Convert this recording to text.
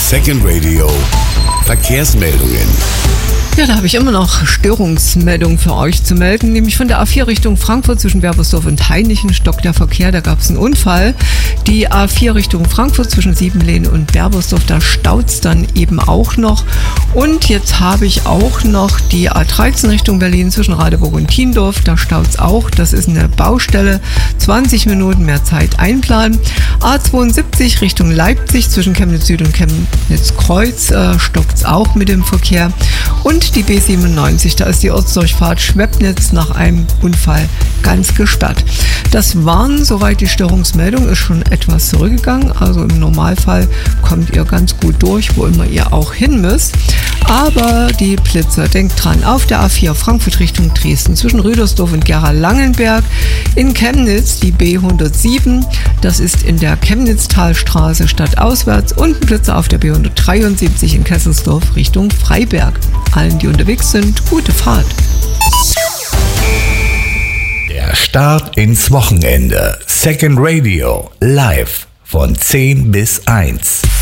Second Radio Verkehrsmeldungen. Ja, da habe ich immer noch Störungsmeldungen für euch zu melden, nämlich von der A4 Richtung Frankfurt zwischen Werbersdorf und Hainichen stockt der Verkehr, da gab es einen Unfall. Die A4 Richtung Frankfurt zwischen Siebenlehn und Werbersdorf, da staut es dann eben auch noch. Und jetzt habe ich auch noch die A13 Richtung Berlin zwischen Radeburg und Tiendorf, da staut es auch, das ist eine Baustelle, 20 Minuten mehr Zeit einplanen. A72 Richtung Leipzig zwischen Chemnitz Süd und Chemnitz Kreuz stockt es auch mit dem Verkehr. Und die B97, da ist die Ortsdurchfahrt Schwebnitz nach einem Unfall ganz gesperrt. Das waren soweit die Störungsmeldung, ist schon etwas zurückgegangen. Also im Normalfall kommt ihr ganz gut durch, wo immer ihr auch hin müsst. Aber die Blitzer, denkt dran, auf der A4 Frankfurt Richtung Dresden zwischen Rüdersdorf und Gera-Langenberg. In Chemnitz die B107, das ist in der Chemnitztalstraße stadtauswärts. Und ein Blitzer auf der B173 in Kesselsdorf Richtung Freiberg. Allen, die unterwegs sind, gute Fahrt. Der Start ins Wochenende. Second Radio live von 10 bis 1.